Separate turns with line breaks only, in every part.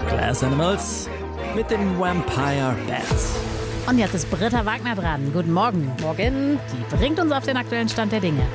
Glass Animals mit den Vampire Bats.
Und jetzt ist Britta Wagner dran. Guten Morgen.
Morgen.
Die bringt uns auf den aktuellen Stand der Dinge.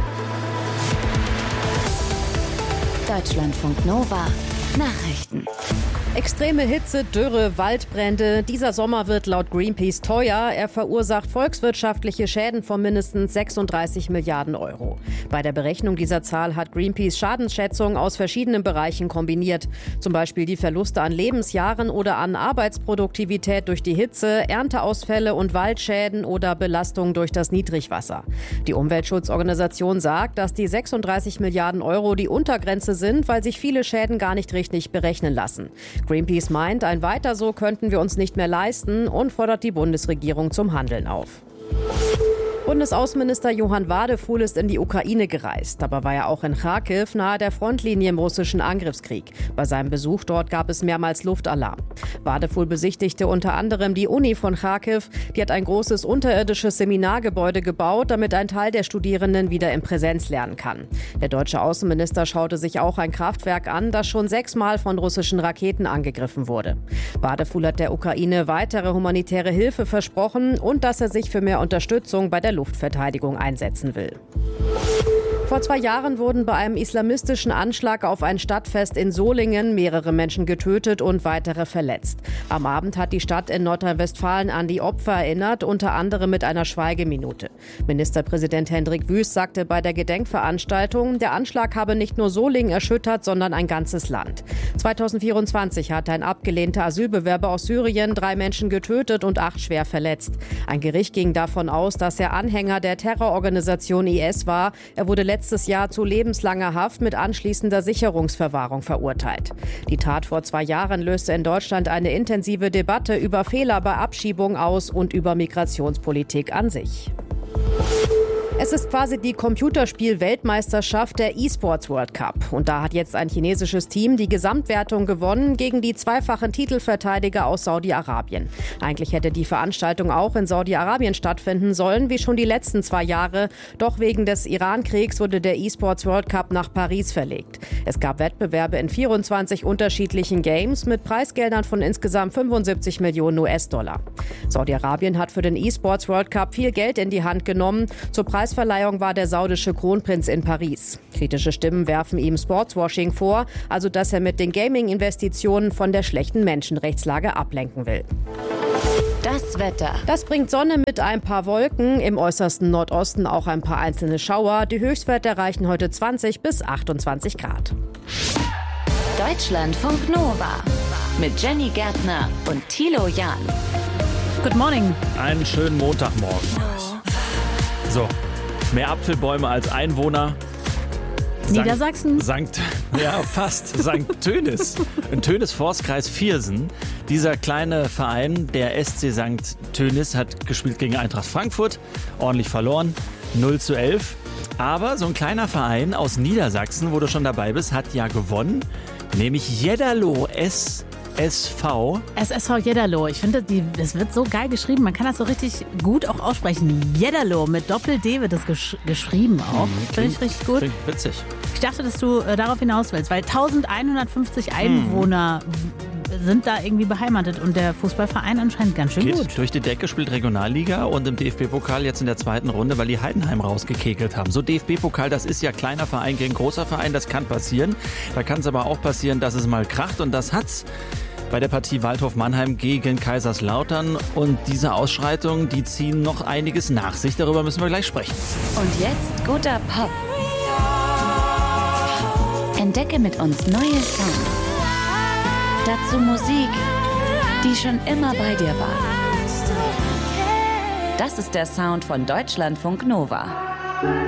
Deutschlandfunk Nova. Nachrichten.
Extreme Hitze, Dürre, Waldbrände. Dieser Sommer wird laut Greenpeace teuer. Er verursacht volkswirtschaftliche Schäden von mindestens 36 Milliarden Euro. Bei der Berechnung dieser Zahl hat Greenpeace Schadensschätzungen aus verschiedenen Bereichen kombiniert. Zum Beispiel die Verluste an Lebensjahren oder an Arbeitsproduktivität durch die Hitze, Ernteausfälle und Waldschäden oder Belastungen durch das Niedrigwasser. Die Umweltschutzorganisation sagt, dass die 36 Milliarden Euro die Untergrenze sind, weil sich viele Schäden gar nicht richtig berechnen lassen. Greenpeace meint, ein Weiter so könnten wir uns nicht mehr leisten und fordert die Bundesregierung zum Handeln auf. Bundesaußenminister Johann Wadefuhl ist in die Ukraine gereist. Dabei war er auch in Charkiw, nahe der Frontlinie im russischen Angriffskrieg. Bei seinem Besuch dort gab es mehrmals Luftalarm. Wadefuhl besichtigte unter anderem die Uni von Charkiw. Die hat ein großes unterirdisches Seminargebäude gebaut, damit ein Teil der Studierenden wieder in Präsenz lernen kann. Der deutsche Außenminister schaute sich auch ein Kraftwerk an, das schon 6-mal von russischen Raketen angegriffen wurde. Wadefuhl hat der Ukraine weitere humanitäre Hilfe versprochen und dass er sich für mehr Unterstützung bei der Luftverteidigung einsetzen will. Vor 2 Jahren wurden bei einem islamistischen Anschlag auf ein Stadtfest in Solingen mehrere Menschen getötet und weitere verletzt. Am Abend hat die Stadt in Nordrhein-Westfalen an die Opfer erinnert, unter anderem mit einer Schweigeminute. Ministerpräsident Hendrik Wüst sagte bei der Gedenkveranstaltung, der Anschlag habe nicht nur Solingen erschüttert, sondern ein ganzes Land. 2024 hatte ein abgelehnter Asylbewerber aus Syrien 3 Menschen getötet und 8 schwer verletzt. Ein Gericht ging davon aus, dass er Anhänger der Terrororganisation IS war. Er wurde letztes Jahr zu lebenslanger Haft mit anschließender Sicherungsverwahrung verurteilt. Die Tat vor 2 Jahren löste in Deutschland eine intensive Debatte über Fehler bei Abschiebung aus und über Migrationspolitik an sich. Es ist quasi die Computerspiel-Weltmeisterschaft der E-Sports World Cup. Und da hat jetzt ein chinesisches Team die Gesamtwertung gewonnen gegen die zweifachen Titelverteidiger aus Saudi-Arabien. Eigentlich hätte die Veranstaltung auch in Saudi-Arabien stattfinden sollen, wie schon die letzten 2 Jahre. Doch wegen des Iran-Kriegs wurde der E-Sports World Cup nach Paris verlegt. Es gab Wettbewerbe in 24 unterschiedlichen Games mit Preisgeldern von insgesamt 75 Millionen US-Dollar. Saudi-Arabien hat für den E-Sports World Cup viel Geld in die Hand genommen. Zur Preisverleihung war der saudische Kronprinz in Paris. Kritische Stimmen werfen ihm Sportswashing vor, also dass er mit den Gaming-Investitionen von der schlechten Menschenrechtslage ablenken will.
Das Wetter.
Das bringt Sonne mit ein paar Wolken, im äußersten Nordosten auch ein paar einzelne Schauer. Die Höchstwerte erreichen heute 20 bis 28 Grad.
Deutschlandfunk Nova mit Jenny Gärtner und Thilo Jahn.
Good morning.
Einen schönen Montagmorgen. So, mehr Apfelbäume als Einwohner.
Niedersachsen?
Fast. St. Tönis. In Tönis-Forstkreis Viersen. Dieser kleine Verein, der SC St. Tönis, hat gespielt gegen Eintracht Frankfurt. Ordentlich verloren. 0:11. Aber so ein kleiner Verein aus Niedersachsen, wo du schon dabei bist, hat ja gewonnen. Nämlich Jedderloh SSV
Jedderloh. Ich finde, das wird so geil geschrieben. Man kann das so richtig gut auch aussprechen. Jedderloh mit Doppel-D wird das geschrieben auch. Finde ich richtig gut.
Klingt witzig.
Ich dachte, dass du darauf hinaus willst, weil 1150 Einwohner sind da irgendwie beheimatet und der Fußballverein anscheinend ganz schön
Geht
gut.
durch die Decke, spielt Regionalliga und im DFB-Pokal jetzt in der 2. Runde, weil die Heidenheim rausgekekelt haben. So DFB-Pokal, das ist ja kleiner Verein gegen großer Verein, das kann passieren. Da kann es aber auch passieren, dass es mal kracht und das hat's bei der Partie Waldhof-Mannheim gegen Kaiserslautern. Und diese Ausschreitungen, die ziehen noch einiges nach sich. Darüber müssen wir gleich sprechen.
Und jetzt guter Pop. Entdecke mit uns neue Songs. Dazu Musik, die schon immer bei dir war. Das ist der Sound von Deutschlandfunk Nova.